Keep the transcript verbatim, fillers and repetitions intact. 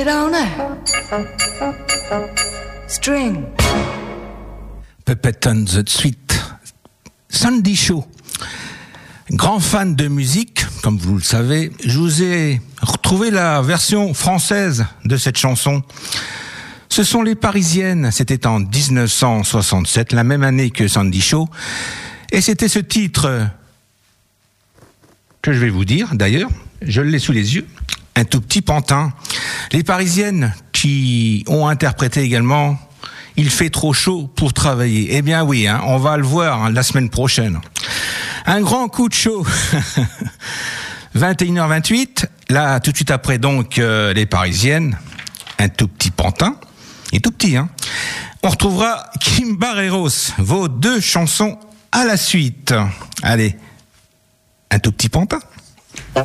String. Puppet on the Suite. Sandy Shaw. Grand fan de musique, comme vous le savez, je vous ai retrouvé la version française de cette chanson. Ce sont les Parisiennes, c'était en dix-neuf cent soixante-sept, la même année que Sandy Shaw, et c'était ce titre que je vais vous dire, d'ailleurs, je l'ai sous les yeux, Un tout petit pantin. Les Parisiennes qui ont interprété également Il fait trop chaud pour travailler. Eh bien oui, hein, on va le voir hein, la semaine prochaine. Un grand coup de chaud. vingt et une heures vingt-huit, là tout de suite après donc euh, les Parisiennes, Un tout petit pantin. Et tout petit, hein. On retrouvera Kim Barreiros, vos deux chansons à la suite. Allez, Un tout petit pantin.